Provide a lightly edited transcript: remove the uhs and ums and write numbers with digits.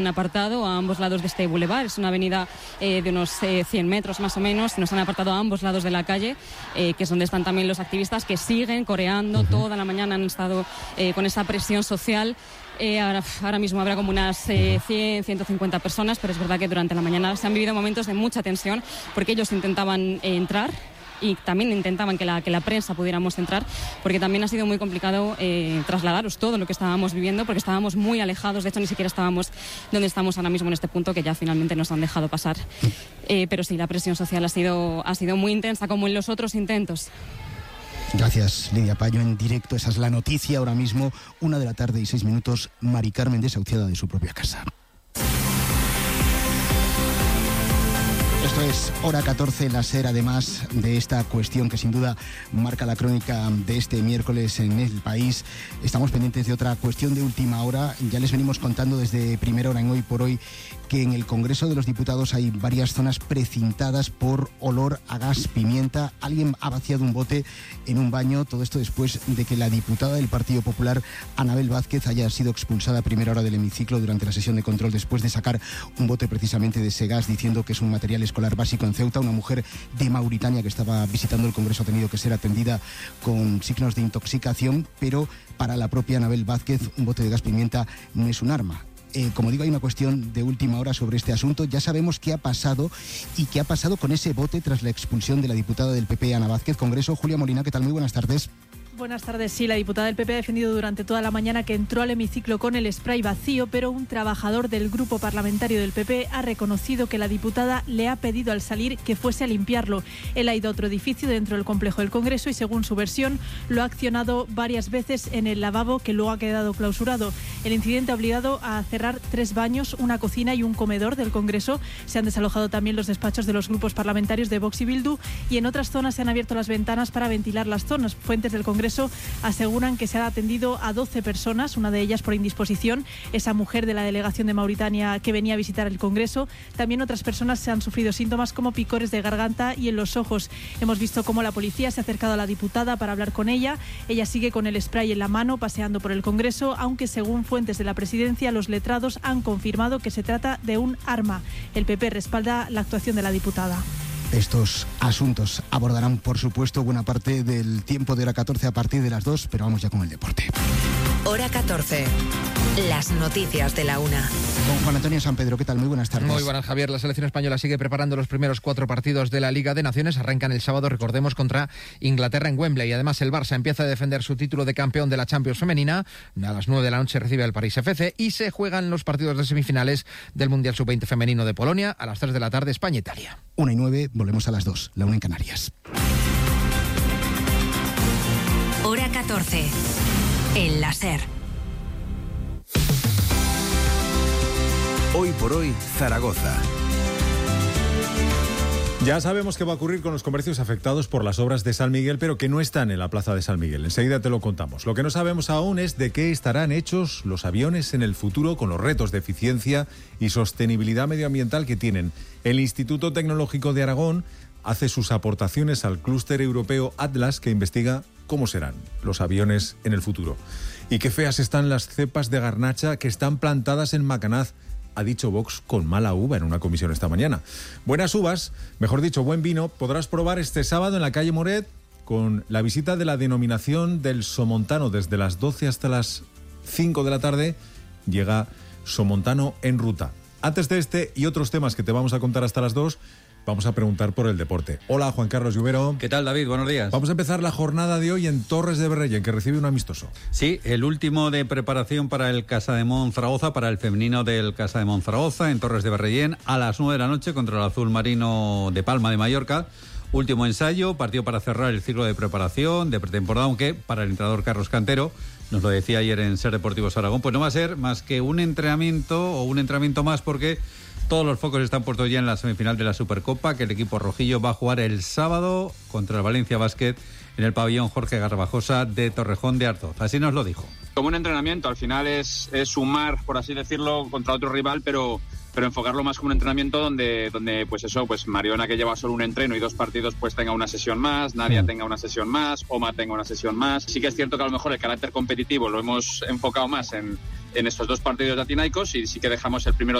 Un apartado a ambos lados de este bulevar, es una avenida de unos 100 metros más o menos, nos han apartado a ambos lados de la calle, que es donde están también los activistas que siguen coreando. Toda la mañana han estado con esa presión social. Ahora mismo habrá como unas 100, 150 personas, pero es verdad que durante la mañana se han vivido momentos de mucha tensión porque ellos intentaban entrar y también intentaban que la prensa pudiéramos entrar, porque también ha sido muy complicado trasladaros todo lo que estábamos viviendo, porque estábamos muy alejados, de hecho ni siquiera estábamos donde estamos ahora mismo en este punto, que ya finalmente nos han dejado pasar. Pero sí, la presión social ha sido muy intensa, como en los otros intentos. Gracias, Lidia Payo, en directo. Esa es la noticia ahora mismo, 1:06 PM, Mari Carmen desahuciada de su propia casa. Esto es Hora 14, la SER, además de esta cuestión que sin duda marca la crónica de este miércoles en El País. Estamos pendientes de otra cuestión de última hora. Ya les venimos contando desde primera hora en Hoy por Hoy que en el Congreso de los Diputados hay varias zonas precintadas por olor a gas pimienta. Alguien ha vaciado un bote en un baño, todo esto después de que la diputada del Partido Popular, Anabel Vázquez, haya sido expulsada a primera hora del hemiciclo durante la sesión de control después de sacar un bote precisamente de ese gas, diciendo que es un material escolar básico en Ceuta. Una mujer de Mauritania que estaba visitando el Congreso ha tenido que ser atendida con signos de intoxicación, pero para la propia Anabel Vázquez un bote de gas pimienta no es un arma. Como digo, hay una cuestión de última hora sobre este asunto. Ya sabemos qué ha pasado y qué ha pasado con ese bote tras la expulsión de la diputada del PP, Ana Vázquez. Congreso, Julia Molina, ¿qué tal? Muy buenas tardes. Buenas tardes. Sí, la diputada del PP ha defendido durante toda la mañana que entró al hemiciclo con el spray vacío, pero un trabajador del grupo parlamentario del PP ha reconocido que la diputada le ha pedido al salir que fuese a limpiarlo. Él ha ido a otro edificio dentro del complejo del Congreso y, según su versión, lo ha accionado varias veces en el lavabo, que luego ha quedado clausurado. El incidente ha obligado a cerrar 3 baños, una cocina y un comedor del Congreso. Se han desalojado también los despachos de los grupos parlamentarios de Vox y Bildu, y en otras zonas se han abierto las ventanas para ventilar las zonas. Fuentes del Congreso aseguran que se ha atendido a 12 personas, una de ellas por indisposición, esa mujer de la delegación de Mauritania que venía a visitar el Congreso. También otras personas se han sufrido síntomas como picores de garganta y en los ojos. Hemos visto cómo la policía se ha acercado a la diputada para hablar con ella. Ella sigue con el spray en la mano paseando por el Congreso, aunque según fuentes de la presidencia, los letrados han confirmado que se trata de un arma. El PP respalda la actuación de la diputada. Estos asuntos abordarán, por supuesto, buena parte del tiempo de Hora 14 a partir de las 2, pero vamos ya con el deporte. Hora 14. Las noticias de la una. Con Juan Antonio San Pedro, ¿qué tal? Muy buenas tardes. Muy buenas, Javier. La selección española sigue preparando los primeros 4 partidos de la Liga de Naciones. Arrancan el sábado, recordemos, contra Inglaterra en Wembley. Además, el Barça empieza a defender su título de campeón de la Champions femenina. A las 9 de la noche recibe al París FC y se juegan los partidos de semifinales del Mundial Sub-20 femenino de Polonia. A las 3 de la tarde, España-Italia. 1:09, volvemos a las 2, la 1 en Canarias. Hora 14. En la SER. Hoy por hoy, Zaragoza. Ya sabemos qué va a ocurrir con los comercios afectados por las obras de San Miguel, pero que no están en la plaza de San Miguel. Enseguida te lo contamos. Lo que no sabemos aún es de qué estarán hechos los aviones en el futuro, con los retos de eficiencia y sostenibilidad medioambiental que tienen. El Instituto Tecnológico de Aragón hace sus aportaciones al clúster europeo Atlas, que investiga cómo serán los aviones en el futuro. Y qué feas están las cepas de garnacha que están plantadas en Macanaz, ha dicho Vox con mala uva en una comisión esta mañana. Buenas uvas, mejor dicho, buen vino, podrás probar este sábado en la calle Moret con la visita de la denominación del Somontano. Desde las 12 hasta las 5 de la tarde llega Somontano en ruta. Antes de este y otros temas que te vamos a contar hasta las 2, vamos a preguntar por el deporte. Hola, Juan Carlos Lluvero. ¿Qué tal, David? Buenos días. Vamos a empezar la jornada de hoy en Torres de Berrellen, que recibe un amistoso. Sí, el último de preparación para el Casademont Zaragoza, para el femenino del Casademont Zaragoza, en Torres de Berrellen, a las 9 de la noche contra el Azul Marino de Palma de Mallorca. Último ensayo, partido para cerrar el ciclo de preparación, de pretemporada, aunque para el entrenador Carlos Cantero, nos lo decía ayer en Ser Deportivos Aragón, pues no va a ser más que un entrenamiento o un entrenamiento más, porque todos los focos están puestos ya en la semifinal de la Supercopa, que el equipo rojillo va a jugar el sábado contra el Valencia Basket en el pabellón Jorge Garbajosa de Torrejón de Ardoz. Así nos lo dijo. Como un entrenamiento, al final es sumar, por así decirlo, contra otro rival, pero enfocarlo más como un entrenamiento donde pues Mariona, que lleva solo un entreno y 2 partidos, pues tenga una sesión más, Nadia tenga una sesión más, Oma tenga una sesión más. Sí que es cierto que a lo mejor el carácter competitivo lo hemos enfocado más en en estos 2 partidos de Athinaikos y sí que dejamos el primero